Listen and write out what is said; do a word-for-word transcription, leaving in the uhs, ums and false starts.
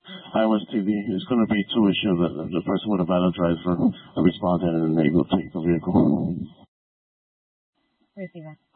iOS T V. It's going to be two issues. The, the person with a valid driver, a respondent, and they will take the vehicle. Receiver.